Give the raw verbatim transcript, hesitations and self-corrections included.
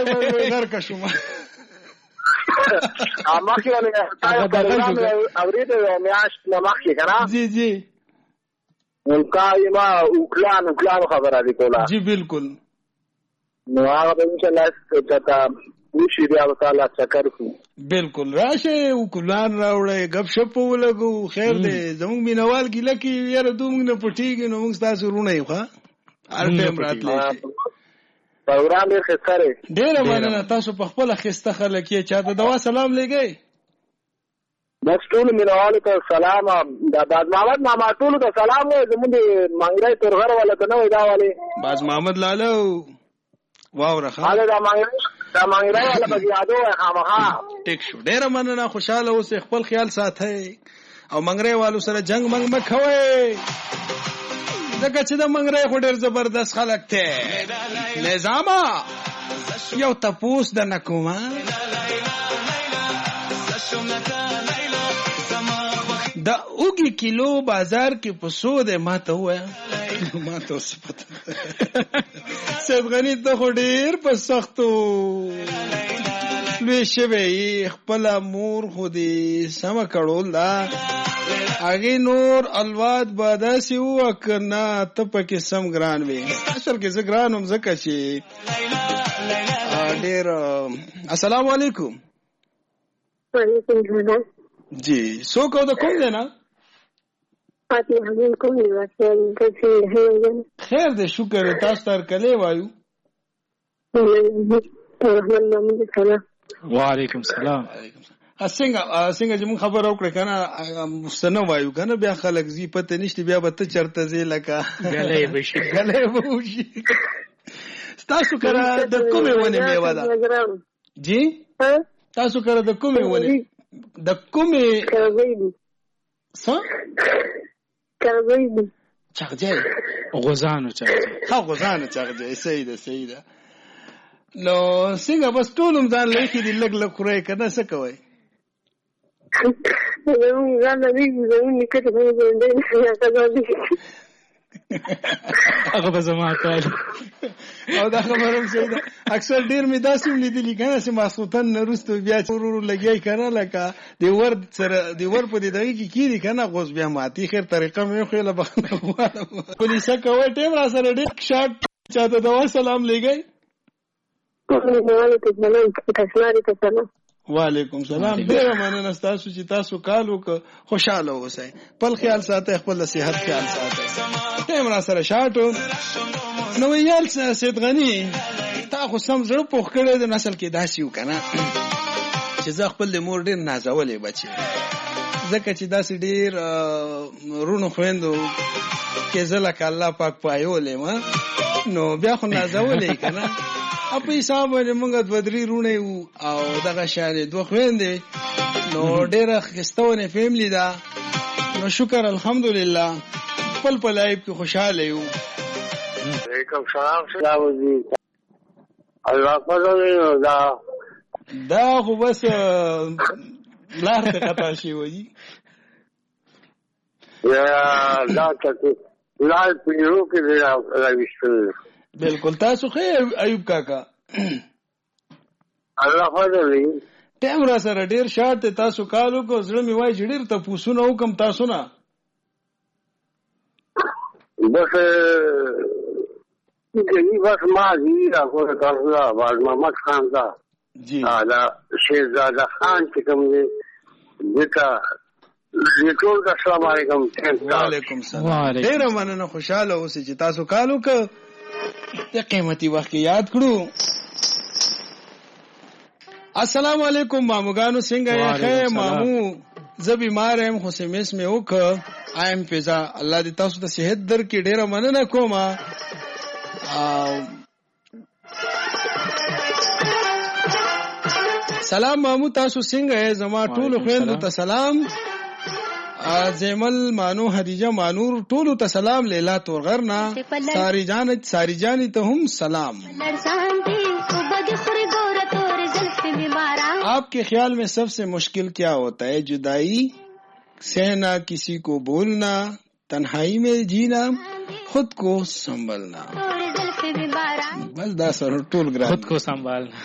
غر کا شوما مخکې ولې پروګرام اورېدو یو میاشت نه مخکې که نه جی جی کا ما اوکلان اوکلان خبره دي کوله جی بالکل نو هغه به انشاءالله چاته وشي بیا به تعالی چکر کړو بالکل راشه اوکلان راوړی گپ شپ ولګو خیر دی زموږ مینوال ګیله کې یاره دومره نه پټېږي نو موږ ستاسو وروڼه یو ښه هر ټایم راتلی شي پروګرام ډېر ښایسته دی ډېره مننه تاسو په خپله ښایسته خلک یې چاته دوا سلام لېږئ بس ټولو مینوالو ته سلام دا باز محمد ماما ټولو ته سلام وایي زمونږ د منګری تورغر والا ته نه وایي دا ولې باز محمد لاله واوره ښه هغه دا منګری دا منګری والا پکې یادو وایي خامخا ټیک شو ډېره مننه خوشحاله اوسئ خپل خیال ساتئ او منګری والو سره جنګ منګ مه کوئ ځکه چې د منګری خو ډېر زبردست خلک دی نظامه یو تپوس درنه کومه د اوږي کیلو بازار کې په څو دی ما ته ووایه ما ته اوس پته سید غني ته خو ډېر په سختو لوی شوی یې خپله مور خو دې سمه کړول ده هغې نور الواد به داسې ووه که نه ته پکې سم ګران وې اصل کې زه ګران وم ځکه چې ډېر السلام علیکم وعلیکم السلام جی څوک او د کوم دی نه خیر دی شکر دی تاسو ته هرکلی وایو وعلیکم سلام څنګه څنګه چې موږ خبره وکړه که نه څه نه وایو که نه بیا خلک ځي پته نشته بیا به ته چېرته ځې لکه ګلی به شي ګلی به وشي ستاسو کره د کومې ونې میوه ده جی تاسو کره د کومې ونې د کومې څه چغجی غوزانو چغجی ها غوزانو چغجی صحیح ده صحیح ده نو څنګه بس ټول هم ځان لایقې دي لږ لږ خورئ که نه څه کوئ هغه به زما کار او دا خبره هم صحیح ده اکثر ډېر مې داسې هم لیدلي که نه چې ماسخوتن نه وروسته بیا چې ورو ورو لګیایي که نه لکه د ور سره د ور په دې دغې کې کېږي که نه غوز بیا ماتي خیر طریقه مې وښویله بخښنه غواړم پولیسه کوئ ټیم را سره ډېر شاټ چاته دوا سلام لېږئ وعلیکم سلام ډېره مننه ستاسو چې تاسو کال وکړه خوشحاله اوسئ خپل خیال ساتئ خپل د صحت خیال ساتئ ټیم را سره شاټ و نو ویل سید غني تا خو سم زړه پوخ کړی د نسل کې داسې و که نه چې زه خپل د مور ډېر نازولی بچی ځکه چې داسې ډېر رونو خویندو کې زه لکه الله پاک پایولی یم نو بیا خو نازولی که نه په حساب باندې موږ دوه درې روڼې وو او دغه شانې دوه خویندې نو ډېره ښایسته ونې فیملي ده نو شکر الحمدلله خپل په لایف کې خوشحاله یو وعلیکم سلام سلام الله فضل دا دا خو بس لار ته خطا شوی یا دا چې لار پیرو کې راوښتل بالکل تاسو خیر ایوب کاکا الله فضل ټیم را سره ډېر شاټ دی تاسو کال وکړو زړه مې وایي چې ډېر تپوسونه وکړم تاسو نه بس بس ما زی راغور تاسو دا باز محمد خان دا جی دا شهزاده خان چې کوم دی ځکه ټول السلام علیکم وعلیکم سلام ډېره مننه خوشحاله اوسئ چې تاسو کال وکړو د قیمتي وخت کې یاد کړو السلام علیکم ماموګانو څنګه یې خیر مامو زه بیمار یم خو سیمس مې وکړه آیم فضا الله دې تاسو ته صحت درکړي ډېره مننه کوم سلام مامو تاسو څنګه یې زما ټولو خویندو ته سلام زیمل مانو حدیجه مانور ټولو ته سلام لیلا تورغرنا ساری جان ساری جانی ته هم سلام آپ کے خیال میں سب سے مشکل کیا ہوتا ہے جدائی سہنا کسی کو بولنا تنہائی میں جینا خود کو سنبھلنا بس دا سر ټول ګران خود کو سنبھالنا